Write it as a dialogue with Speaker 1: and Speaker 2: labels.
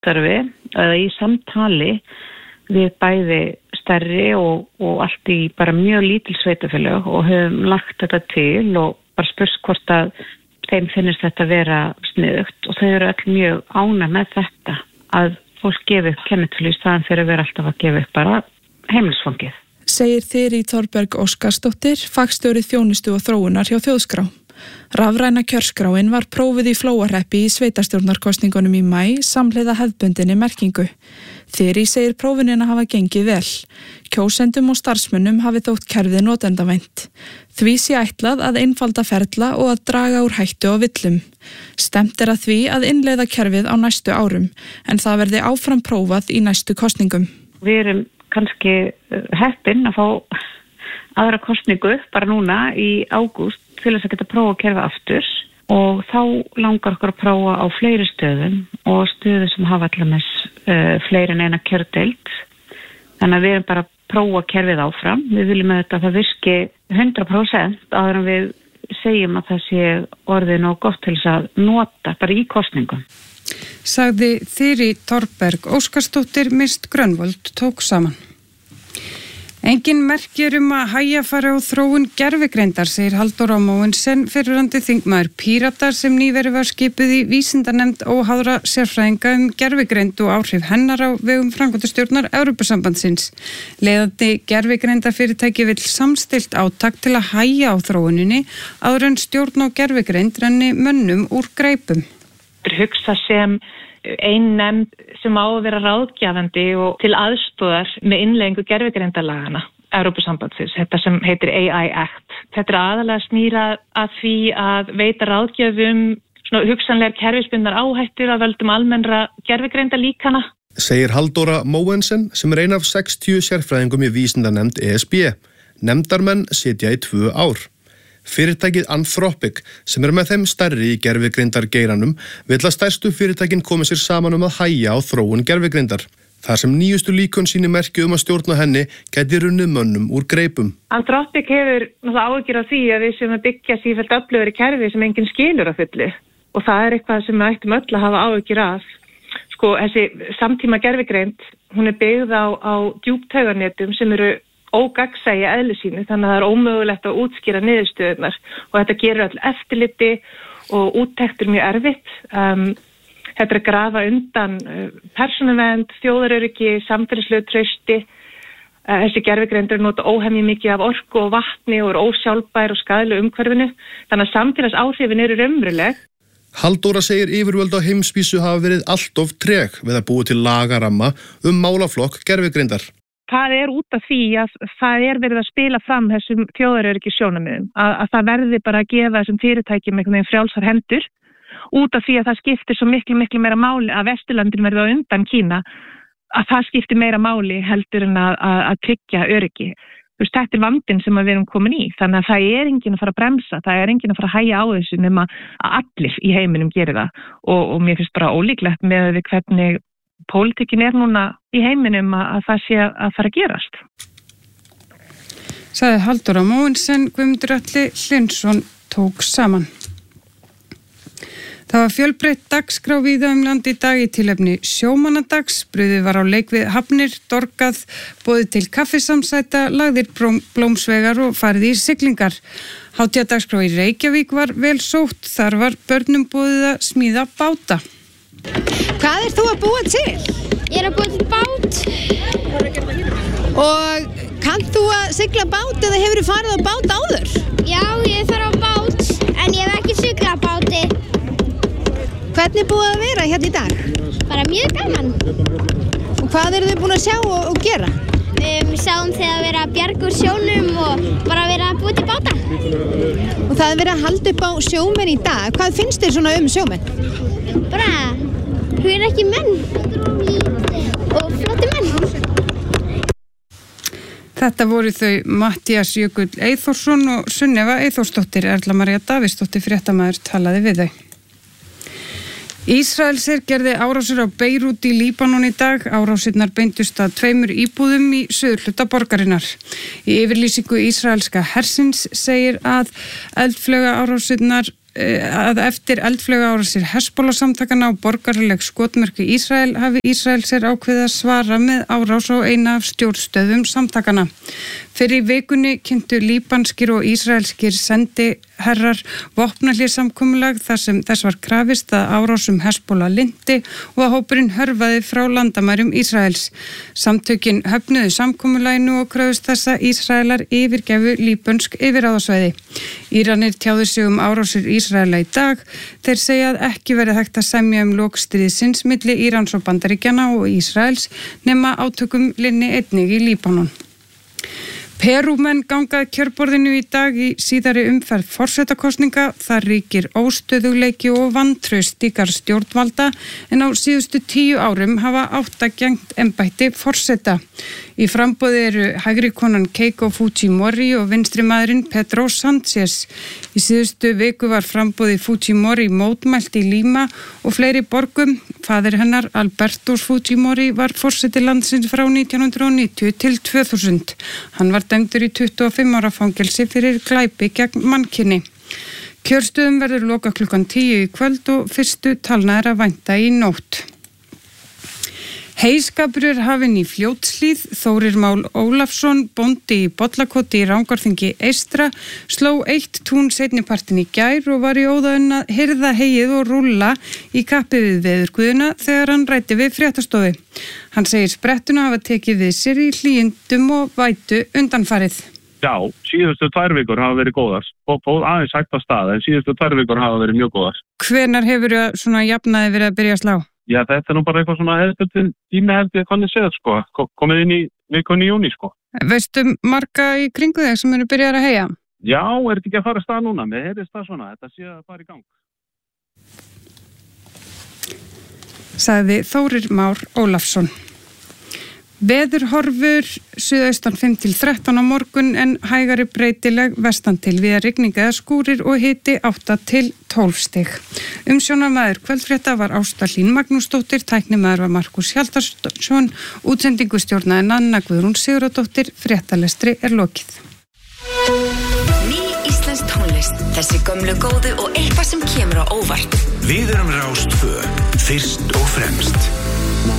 Speaker 1: samstarfi eða í samtali við bæði stærri og allt í bara mjög lítil sveitarfélög og höfum lagt þetta til og bara spurt hvort að þeim finnst þetta vera sniðugt og þau eru öll mjög ánægð með þetta að fólk gefi upp kennitölu í staðan fyrir að vera alltaf að gefa upp bara heimilisfangið.
Speaker 2: Segir Þyrí Thorberg Óskarsdóttir, fagstjóri þjónustu og þróunar hjá Þjóðskrá. Rafræna kjörskráin var prófið í Flóahreppi í sveitarstjórnarkosningunum í maí samhliða hefðbundinni merkingu. Þyrí segir prófunina hafa gengið vel. Kjósendum og starfsmönnum hafi þótt kerfið notendavænt. Því sé ætlað að einfalda ferla og að draga úr hættu á villum. Stefnt að því að innleiða kerfið á næstu árum, en það verði áfram prófað í næstu kosningum.
Speaker 1: Við erum kannski heppin að fá aðra kosningu bara núna í ágúst til þess að geta prófa kerfið aftur og þá langar okkur að prófa á fleiri stöðum og stöðu sem hafa allaveg fleiri en eina kjördeild. Þannig að við erum bara að prófa kerfið áfram. Við viljum að það virki 100% áður en við segjum að það sé orðið nóg gott til þess að nota bara í kosningum.
Speaker 3: Sagði Þyrí Thorberg Óskarsdóttir, Mist Grönvold tók saman. Engin merki að hægja fara á þróun gervigreindar, segir Halldóra Mogensen, fyrrverandi þingmaður Pírata sem nýverið var skipuð í vísindanefnd óháðra sérfræðinga gervigreind og áhrif hennar á vegum framkvæmdastjórnar Evrópusambandsins. Leiðandi gervigreindafyrirtæki vill samstillt átak til að hægja á þróuninni áður en stjórn á gervigreind renni mönnum úr greipum.
Speaker 4: Hugsa sem ein nefnd sem á að vera ráðgjafandi og til aðstoðar með innleiðingu gervigreindarlagana Evrópusambandsins, þetta sem heitir AI Act. Þetta aðalega snýra að því að veita ráðgjöfum svona hugsanlegar kerfisbundnar áhættur af völdum almennra gervigreindarlíkana.
Speaker 5: Segir Halldóra Mogensen sem er ein af 60 sérfræðingum í vísindanefnd ESB. Nefndarmenn sitja í 2 ár. Fyrirtækið Anthropic, sem er með þeim stærri í gervigreindargeiranum, vill að stærstu fyrirtækin komi sér saman að hægja á þróun gervigreindar. Þar sem nýjustu líkön síni merki að stjórna henni gæti runnið mönnum úr greipum.
Speaker 4: Anthropic hefur náttúrulega áhyggjur af því að við sem að byggja sífellt öflugri kerfi sem enginn skilur að fullu. Og það er eitthvað sem við ættum öll að hafa áhyggjur af. Þessi samtíma gervigreind, hún er byggð á djúptauganetum sem eru ógagnsæi eðli sínu, þannig að það er ómögulegt að útskýra niðurstöðurnar og þetta gerir öll eftirliti og úttektir mjög erfitt. Þetta er að grafa undan persónuvernd, þjóðaröryggi, samfélagslegu trausti. Þessi gervigreindur nota óhemju mikið af orku og vatni og er ósjálfbær og skaðleg umhverfinu, þannig að samfélagsáhrifin eru raunveruleg.
Speaker 5: Halldóra segir yfirvöld á heimsvísu hafa verið allt treg við að búa til lagaramma málaflokk gervigreindar.
Speaker 4: Það er út af því að það er verið að spila fram þessum þjóðaröryggi sjónarmiðum, að það verði bara að gefa þessum fyrirtækjum einhvern veginn frjálsar hendur út af því að það skiptir svo miklu meira máli að Vesturlöndin verði á undan Kína, að það skiptir meira máli heldur en að tryggja öryggi. Þetta er vandinn sem við erum komin í, þannig að það er enginn að fara að bremsa, það er enginn að fara að hægja á þessu nema að allir í heiminum gerir það og mér finnst bara ólíklegt með hvernig pólitíkin er núna í heiminum að það sé að fara að gerast.
Speaker 3: Sagði Halldóra Mogensen, Guðmundur Atli Hlynsson tók saman. Það var fjölbreytt dagskrá víða land í dag í tilefni sjómannadags. Brugðið var á leik við hafnir, dorgað, boðið til kaffisamsæta, lagðir blómsvegar og farið í siglingar. Hátíðadagskrá í Reykjavík var vel sótt. Þar var börnum boðið að smíða báta.
Speaker 6: Hvað ert þú að búa til?
Speaker 7: Ég er að búa til bát.
Speaker 6: Og kannt þú að sigla bát eða hefur þú farið á bát áður?
Speaker 7: Já, ég hef farið á bát, en ég hef ekki siglað báti.
Speaker 6: Hvernig búið að vera hérna í dag?
Speaker 7: Bara mjög gaman.
Speaker 6: Og hvað eru þið búin að sjá og gera?
Speaker 7: Við sáum þegar að vera að bjarga úr sjónum og bara vera að búa til báta.
Speaker 6: Og það er verið að halda upp á sjómenn í dag. Hvað finnst þér svona sjómenn?
Speaker 7: Bara, hún er ekki menn og flotti menn.
Speaker 3: Þetta voru þau Matthías Jökull Eyþórsson og Sunneva Eyþórsdóttir. Erla María Davíðsdóttir fréttamaður talaði við þau. Ísraelsher gerði árásir á Beirút í Líbanon í dag. Árásirnar beindust að 2 íbúðum í suðurhluta borgarinnar. Í yfirlýsingu ísraelska hersins segir að eldflauga árásirnar að eftir eldflaugaárásir Hezbollah samtakana á borgaraleg skotmörku Ísrael hafi Ísrael sér ákveðið að svara með árás á eina af stjórnstöðum samtakana. Fyrir vikunni kynntu líbanskir og ísraelskir sendiherrar vopnahléssamkomulag þar sem þess var krafist að árásum Hezbollah linnti og að hópurinn hörfaði frá landamærum Ísraels. Samtökin höfnuðu samkomulaginu og kröfust þess að Ísraelar yfirgefu líbönsk yfirráðasvæði. Íranir tjáðu sig árásir Ísraela í dag. Þeir segja að ekki verið hægt að semja lok stríðsins milli Írans og Bandaríkjanna og Ísraels nema átökum linni einnig í Líbanon. Perúmenn gangaði kjörborðinu í dag í síðari umferð forsetakosninga. Þar ríkir óstöðugleiki og vantraust í garð stjórnvalda en á síðustu 10 árum hafa 8 gegnt embætti forseta. Í framboði eru hægrikonan Keiko Fujimori og vinstrimaðurinn Pedro Sánchez. Í síðustu viku var framboði Fujimori mótmælt í Lima og fleiri borgum. Faðir hennar, Alberto Fujimori, var forseti landsins frá 1990 til 2000. Hann var dæmdur í 25 ára fangelsi fyrir glæpi gegn mannkyni. Kjörstöðum verður loka klukkan 10 í kvöld og fyrstu talnaðir að vænta í nótt. Heyskapur er hafinn í Fljótshlíð. Þórir Már Ólafsson, bóndi í Bollakoti í Rangárþingi eystra, sló 1 tún seinnipartin í gær og var í óðaun að hirða heyið og rúlla í kappi við veðurguðuna þegar hann ræddi við fréttastofu. Hann segir sprettuna hafa tekið við sér í hlýindum og vætu undanfarið.
Speaker 8: Já, síðustu 2 vikur hafa verið góðar og aðeins hægt að staða en síðustu 2 vikur hafa verið mjög góðar.
Speaker 3: Hvenær hefur svona jafnaði verið að byrja að slá?
Speaker 8: Já, þetta nú bara eitthvað svona hefðbundin tími held ég hvernig séð sko, komið inn í vikunni í júní sko.
Speaker 3: Veistu marga í kringu þig sem eru byrjað að heyja?
Speaker 8: Já, er þetta ekki að fara að stað núna? Mér heyrðist það svona, þetta sé að fara í gang.
Speaker 3: Sagði Þórir Már Ólafsson. Veðurhorfur suðaustan 5-13 á morgun en hægari breytileg vestan til við rigninga eða skúrir og hiti 8-12 stig. Umsjónarmaður kvöldfrétta var Ásta Hlín Magnúsdóttir, tæknimaður var Markus Hjaltarsson, útsendingu stjórnaði Nanna Guðrún Sigurðardóttir, fréttalestri er lokið.
Speaker 9: Ný íslensk tónlist, þessi gömlu góðu og eitthvað sem kemur á óvart.
Speaker 10: Við erum Rás 2, fyrst og fremst.